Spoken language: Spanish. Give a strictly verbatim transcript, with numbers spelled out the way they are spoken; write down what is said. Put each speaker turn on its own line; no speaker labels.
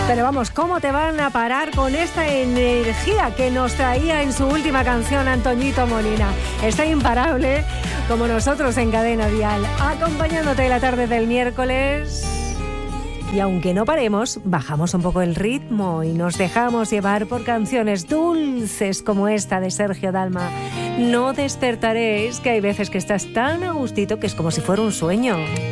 Pero vamos, ¿cómo te van a parar con esta energía que nos traía en su última canción Antoñito Molina? Está imparable, como nosotros en Cadena Dial, acompañándote la tarde del miércoles. Y aunque no paremos, bajamos un poco el ritmo y nos dejamos llevar por canciones dulces como esta de Sergio Dalma. No despertaréis, que hay veces que estás tan a gustito que es como si fuera un sueño.